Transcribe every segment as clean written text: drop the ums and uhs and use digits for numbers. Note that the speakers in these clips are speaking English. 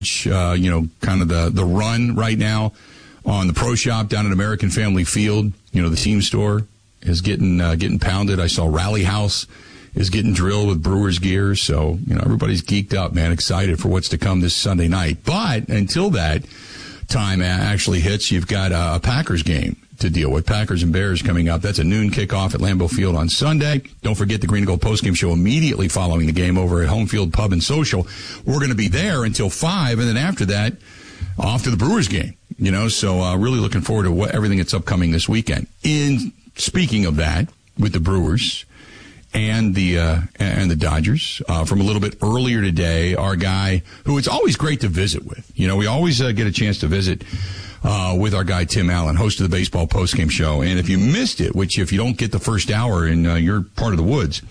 kind of the run right now on the Pro Shop down at American Family Field. The team store is getting pounded. I saw Rally House is getting drilled with Brewers gear. So, everybody's geeked up, man, excited for what's to come this Sunday night. But until that time actually hits, you've got a Packers game to deal with. Packers and Bears coming up. That's a noon kickoff at Lambeau Field on Sunday. Don't forget the Green and Gold postgame show immediately following the game over at Home Field Pub and Social. We're going to be there until 5, and then after that, off to the Brewers game. So really looking forward to everything that's upcoming this weekend. In speaking of that, with the Brewers and the Dodgers, from a little bit earlier today, our guy who it's always great to visit with. We always get a chance to visit with our guy Tim Allen, host of the baseball postgame show. And if you missed it, which if you don't get the first hour and you're part of the woods,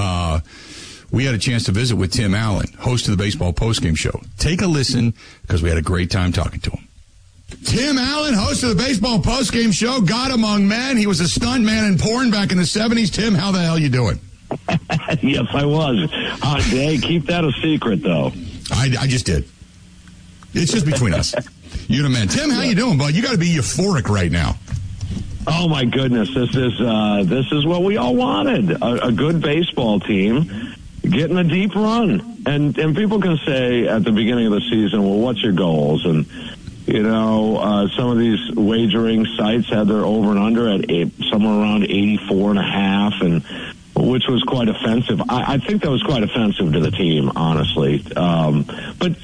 we had a chance to visit with Tim Allen, host of the baseball postgame show. Take a listen because we had a great time talking to him. Tim Allen, host of the baseball postgame show, God Among Men. He was a stunt man in porn back in the 70s. Tim, how the hell you doing? Yes, I was. Hey, keep that a secret, though. I just did. It's just between us. You know, man. Tim, how you doing, bud? You got to be euphoric right now. Oh my goodness, this is what we all wanted: a good baseball team getting a deep run. And people can say at the beginning of the season, well, what's your goals? And some of these wagering sites had their over and under at somewhere around 84.5, and which was quite offensive. I think that was quite offensive to the team, honestly. But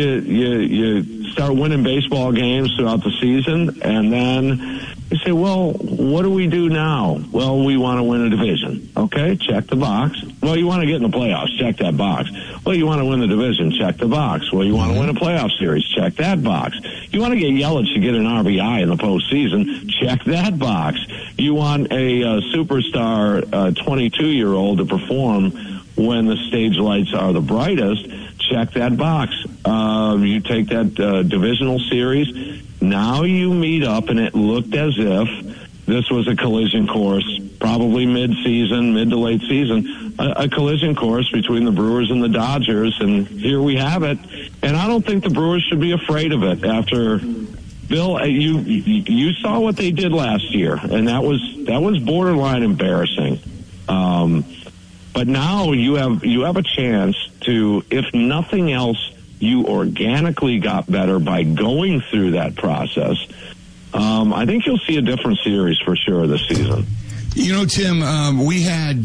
you start winning baseball games throughout the season, and then you say, well, what do we do now? Well, we want to win a division. Okay, check the box. Well, you want to get in the playoffs. Check that box. Well, you want to win the division. Check the box. Well, you want to win a playoff series. Check that box. You want to get Yelich to get an RBI in the postseason. Check that box. You want a superstar 22-year-old to perform when the stage lights are the brightest. Check that box. You take that divisional series. Now you meet up, and it looked as if this was a collision course, probably mid to late season, a collision course between the Brewers and the Dodgers, and here we have it. And I don't think the Brewers should be afraid of it. After Bill, you saw what they did last year, and that was borderline embarrassing. But now you have a chance to, if nothing else, you organically got better by going through that process. I think you'll see a different series for sure this season. Tim, we had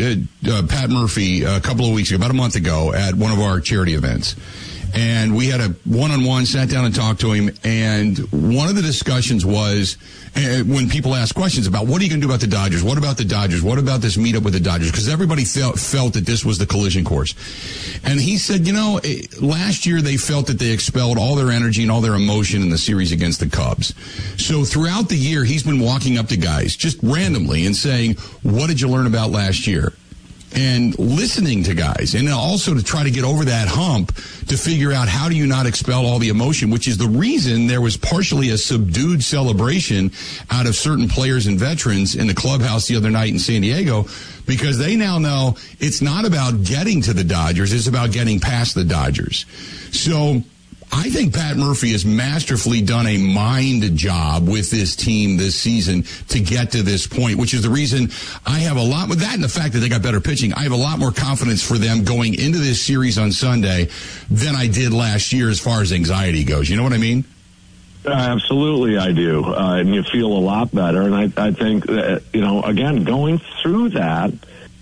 Pat Murphy a couple of weeks ago, about a month ago, at one of our charity events. And we had a one-on-one, sat down and talked to him. And one of the discussions was when people ask questions about what are you going to do about the Dodgers? What about the Dodgers? What about this meetup with the Dodgers? Because everybody felt that this was the collision course. And he said, last year they felt that they expelled all their energy and all their emotion in the series against the Cubs. So throughout the year, he's been walking up to guys just randomly and saying, what did you learn about last year? And listening to guys, and also to try to get over that hump to figure out how do you not expel all the emotion, which is the reason there was partially a subdued celebration out of certain players and veterans in the clubhouse the other night in San Diego, because they now know it's not about getting to the Dodgers, it's about getting past the Dodgers. So I think Pat Murphy has masterfully done a mind job with this team this season to get to this point, which is the reason I have a lot with that and the fact that they got better pitching. I have a lot more confidence for them going into this series on Sunday than I did last year as far as anxiety goes. You know what I mean? Absolutely, I do. And you feel a lot better. And I think that, again, going through that,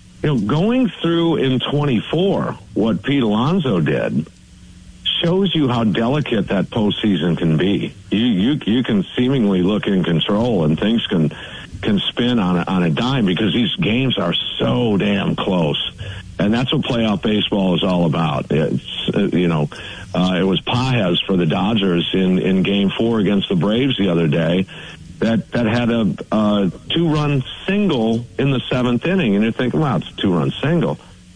going through in 24 what Pete Alonso did, shows you how delicate that postseason can be. You can seemingly look in control, and things can spin on a dime because these games are so damn close, and that's what playoff baseball is all about. It's it was Paez for the Dodgers in Game 4 against the Braves the other day that had a 2-run single in the 7th inning, and you're thinking, wow, it's a 2-run single.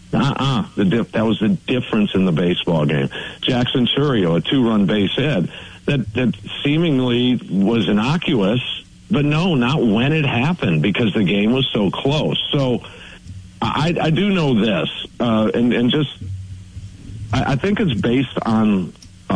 That was the difference in the baseball game. Jackson Chourio, a 2-run base hit that seemingly was innocuous, but no, not when it happened because the game was so close. So I do know this, and just I think it's based on